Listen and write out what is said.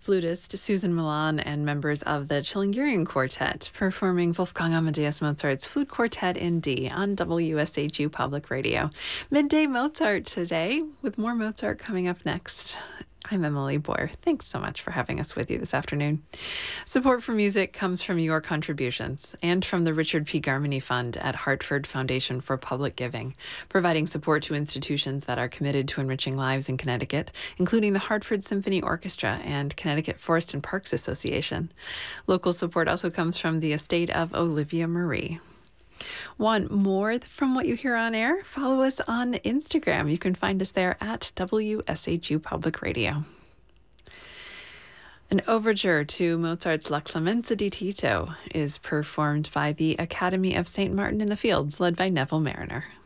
Flutist Susan Milan and members of the Chilingirian Quartet performing Wolfgang Amadeus Mozart's Flute Quartet in D on WSHU Public Radio. Midday Mozart today, with more Mozart coming up next. I'm Emily Boyer. Thanks so much for having us with you this afternoon. Support for music comes from your contributions and from the Richard P. Garmany Fund at Hartford Foundation for Public Giving, providing support to institutions that are committed to enriching lives in Connecticut, including the Hartford Symphony Orchestra and Connecticut Forest and Parks Association. Local support also comes from the estate of Olivia Marie. Want more from what you hear on air? Follow us on Instagram. You can find us there at WSHU Public Radio. An overture to Mozart's La Clemenza di Tito is performed by the Academy of St. Martin in the Fields, led by Neville Mariner.